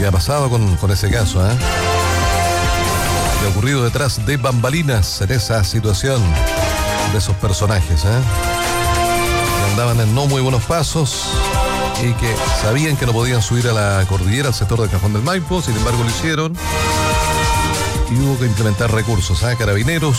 ¿Qué ha pasado con ese caso? ¿Qué ha ocurrido detrás de bambalinas en esa situación de esos personajes? Que andaban en no muy buenos pasos y que sabían que no podían subir a la cordillera, al sector del Cajón del Maipo, sin embargo lo hicieron. Y hubo que implementar recursos, carabineros,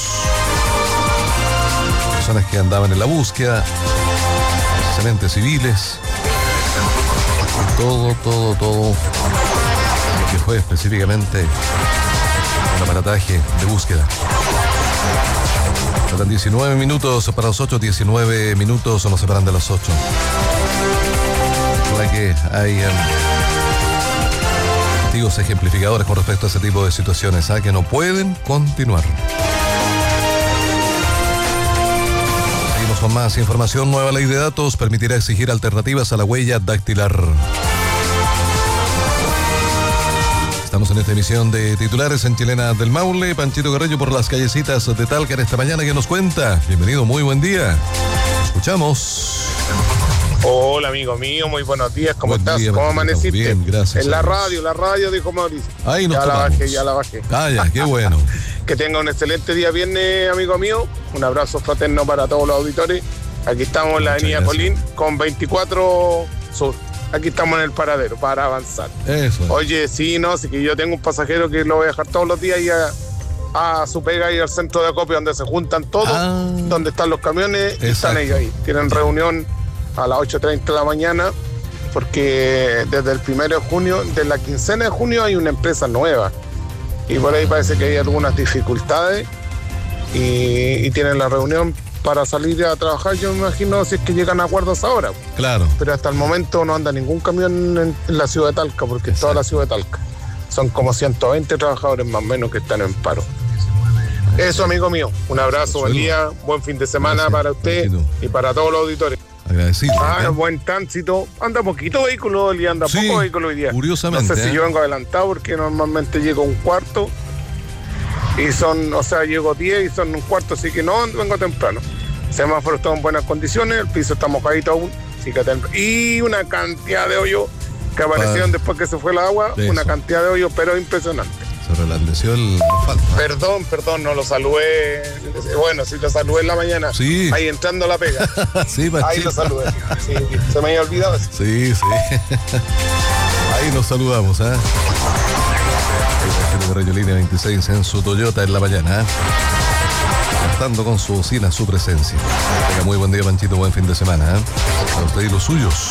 personas que andaban en la búsqueda, precisamente civiles, y todo lo que fue específicamente un aparataje de búsqueda. Faltan 19 minutos para las 8, 19 minutos nos separan de las 8. Para que hay testigos ejemplificadores con respecto a ese tipo de situaciones, que no pueden continuar. Seguimos con más información. Nueva ley de datos permitirá exigir alternativas a la huella dactilar. Estamos en esta emisión de titulares en Chilena del Maule. Panchito Carreño por las callecitas de Talca en esta mañana. ¿Qué nos cuenta? Bienvenido, muy buen día. Escuchamos. Hola, amigo mío, muy buenos días. ¿Cómo estás? ¿Cómo amaneciste? Bien, gracias. En la radio, dijo Mauricio. Ahí nos ya la bajé. Ya, qué bueno. Que tenga un excelente día viernes, amigo mío. Un abrazo fraterno para todos los auditores. Aquí estamos en la avenida Colín con 24 Sur. Aquí estamos en el paradero para avanzar. Eso. Oye, sí, que yo tengo un pasajero que lo voy a dejar todos los días y a su pega y al centro de acopio donde se juntan todos, donde están los camiones. Exacto. Y están ellos ahí. Tienen reunión a las 8:30 de la mañana porque desde el 1 de junio, de la quincena de junio, hay una empresa nueva y por ahí parece que hay algunas dificultades y tienen la reunión para salir a trabajar. Yo me imagino si es que llegan a acuerdos ahora. Claro. Pero hasta el momento no anda ningún camión en la ciudad de Talca, porque en toda la ciudad de Talca son como 120 trabajadores más o menos que están en paro. Eso, amigo mío, un abrazo, buen día, buen fin de semana. Gracias, para usted y para todos los auditores. Agradecido. Buen tránsito. Anda poquito vehículo hoy día, poco vehículo hoy día. Curiosamente. No sé si yo vengo adelantado porque normalmente llego un cuarto y llego 10 y son un cuarto, así que no, vengo temprano. El semáforo está en buenas condiciones, el piso está mojadito aún, así que y una cantidad de hoyos que aparecieron después que se fue el agua, una cantidad de hoyos, pero impresionante. Se relandeció el asfalto. Perdón, no lo saludé. Bueno, sí lo saludé en la mañana. Sí. Ahí entrando a la pega. Sí, Panchito. Ahí lo saludé. Sí, se me había olvidado eso. Sí. Ahí nos saludamos, Rayo Línea 26 en su Toyota en la mañana, gastando con su bocina su presencia. Tenga muy buen día, Panchito, buen fin de semana, para usted y los suyos.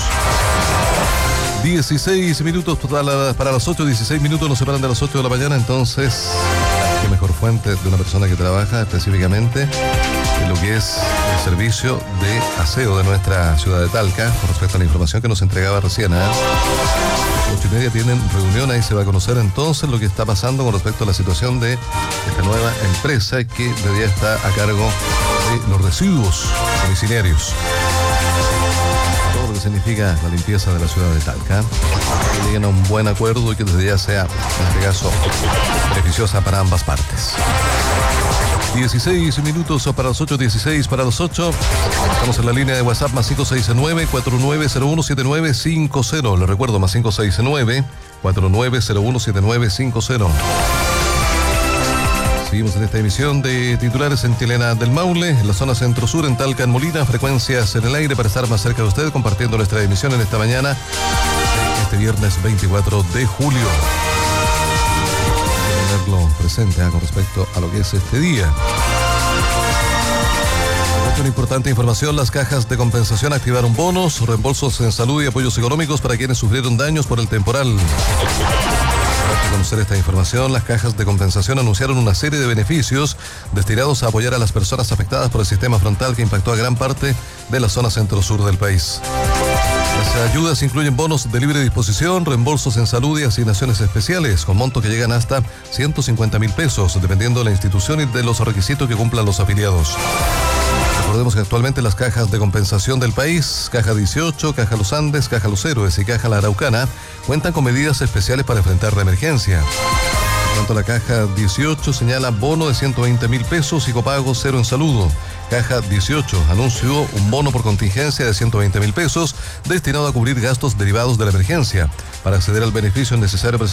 16 minutos para las 8, 16 minutos nos separan de las 8 de la mañana, entonces, qué mejor fuente de una persona que trabaja específicamente en lo que es el servicio de aseo de nuestra ciudad de Talca, con respecto a la información que nos entregaba recién. 8:30 tienen reunión, ahí se va a conocer entonces lo que está pasando con respecto a la situación de esta nueva empresa que de día está a cargo de los residuos domiciliarios. Todo lo que significa la limpieza de la ciudad de Talca. Que lleguen a un buen acuerdo y que desde ya sea, en este caso, beneficiosa para ambas partes. 16 minutos para las 8, 16 para las 8. Estamos en la línea de WhatsApp más 569-4901-7950. Le recuerdo, más 569-4901-7950. Seguimos en esta emisión de titulares en Chilena del Maule, en la zona centro-sur, en Talca, en Molina. Frecuencias en el aire para estar más cerca de usted, compartiendo nuestra emisión en esta mañana, este viernes 24 de julio. Tenerlo presente con respecto a lo que es este día. Una importante información: las cajas de compensación activaron bonos, reembolsos en salud y apoyos económicos para quienes sufrieron daños por el temporal. Para conocer esta información, las cajas de compensación anunciaron una serie de beneficios destinados a apoyar a las personas afectadas por el sistema frontal que impactó a gran parte de la zona centro-sur del país. Las ayudas incluyen bonos de libre disposición, reembolsos en salud y asignaciones especiales, con montos que llegan hasta 150.000 pesos, dependiendo de la institución y de los requisitos que cumplan los afiliados. Recordemos que actualmente las cajas de compensación del país, Caja 18, Caja Los Andes, Caja Los Héroes y Caja La Araucana, cuentan con medidas especiales para enfrentar la emergencia. Por tanto, la Caja 18 señala bono de 120.000 pesos y copago cero en salud. Caja 18 anunció un bono por contingencia de 120.000 pesos destinado a cubrir gastos derivados de la emergencia. Para acceder al beneficio es necesario